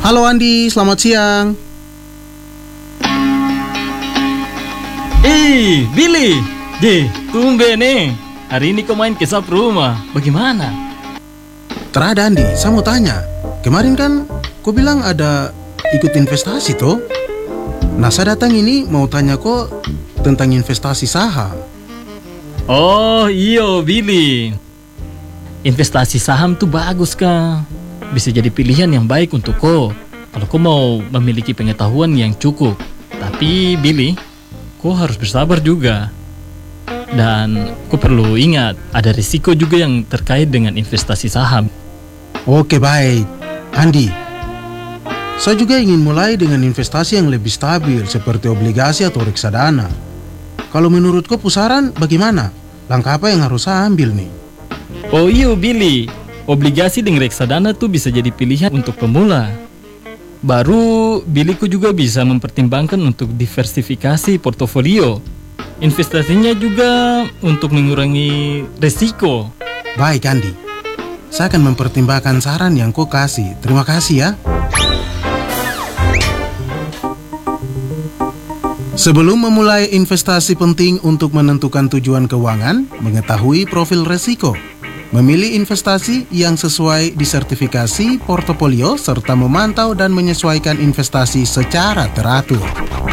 Halo Andi, selamat siang. Billy, tumben nih. Hari ini kau main ke sap rumah. Bagaimana? Terada Andi, saya mau tanya. Kemarin kan kau bilang ada ikut investasi toh? Nah, saya datang ini mau tanya kok tentang investasi saham. Oh iyo Billy, investasi saham tuh bagus kah? Bisa jadi pilihan yang baik untuk kau kalau kau mau memiliki pengetahuan yang cukup. Tapi Billy, kau harus bersabar juga. Dan kau perlu ingat, ada risiko juga yang terkait dengan investasi saham. Oke baik, Andi. Saya juga ingin mulai dengan investasi yang lebih stabil seperti obligasi atau reksadana. Kalau menurut kau pusaran bagaimana? Langkah apa yang harus saya ambil nih? Oh iya Billy, obligasi dengan reksadana tuh bisa jadi pilihan untuk pemula. Baru Billy ku juga bisa mempertimbangkan untuk diversifikasi portofolio. Investasinya juga untuk mengurangi resiko. Baik Andi, saya akan mempertimbangkan saran yang kau kasih. Terima kasih ya. Sebelum memulai investasi penting untuk menentukan tujuan keuangan, mengetahui profil resiko, memilih investasi yang sesuai disertifikasi portofolio, serta memantau dan menyesuaikan investasi secara teratur.